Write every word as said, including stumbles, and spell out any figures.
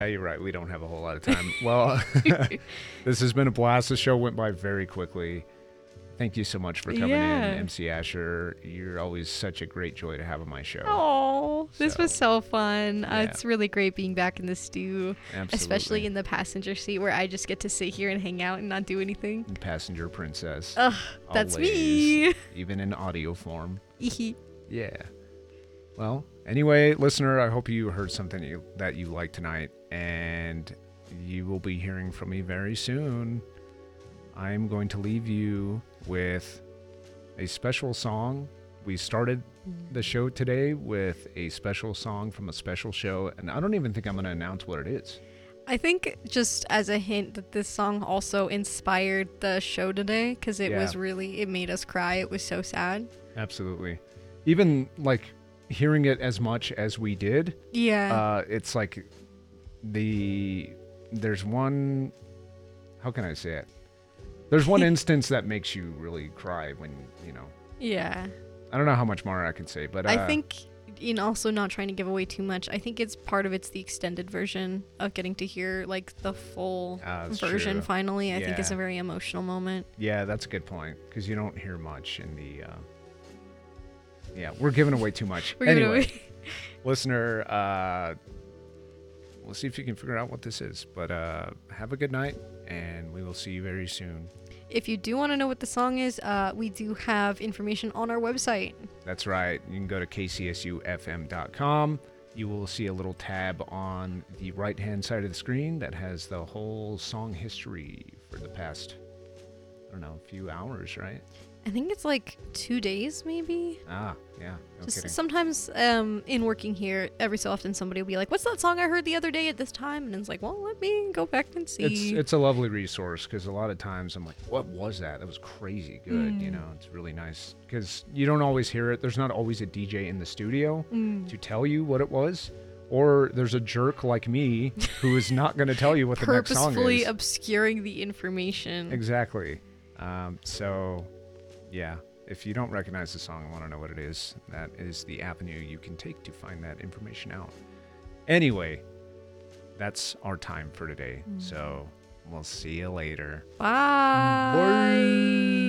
Yeah, you're right. We don't have a whole lot of time. Well, this has been a blast. The show went by very quickly. Thank you so much for coming Yeah. in, M C Asher. You're always such a great joy to have on my show. Oh, this So, was so fun. yeah. Uh, it's really great being back in the stew, Absolutely. especially in the passenger seat where I just get to sit here and hang out and not do anything. Passenger princess. Ugh, that's me. Always, even in audio form. Ehe. Yeah. Well, anyway, listener, I hope you heard something you, that you liked tonight, and you will be hearing from me very soon. I'm going to leave you with a special song. We started the show today with a special song from a special show, and I don't even think I'm going to announce what it is. I think just as a hint that this song also inspired the show today because it Yeah. was really, it made us cry. It was so sad. Absolutely. Even like hearing it as much as we did, Yeah. uh, it's like the, there's one, how can I say it? There's one instance that makes you really cry when, you know, yeah. I don't know how much more I can say, but uh, I think, in also not trying to give away too much, I think it's part of it's the extended version of getting to hear like the full Ah, that's version true. finally. I think it's Yeah. a very emotional moment. yeah, that's a good point because you don't hear much in the, uh, yeah, we're giving away too much. We're giving Anyway, away- listener, uh, we'll see if you can figure out what this is, but uh, have a good night and we will see you very soon. If you do want to know what the song is, uh, we do have information on our website. That's right. You can go to k c s u f m dot com. You will see a little tab on the right-hand side of the screen that has the whole song history for the past, I don't know, few hours, right? I think it's like two days, maybe. Ah, yeah. No Just kidding. sometimes um, in working here, every so often somebody will be like, "What's that song I heard the other day at this time?" And it's like, "Well, let me go back and see." It's it's a lovely resource because a lot of times I'm like, what was that? That was crazy good. Mm. You know, it's really nice because you don't always hear it. There's not always a D J in the studio Mm. to tell you what it was. Or there's a jerk like me who is not going to tell you what the next song Purposefully is. obscuring the information. Exactly. Um, so, yeah, if you don't recognize the song and want to know what it is, that is the avenue you can take to find that information out. Anyway, that's our time for today. So we'll see you later. Bye. Bye.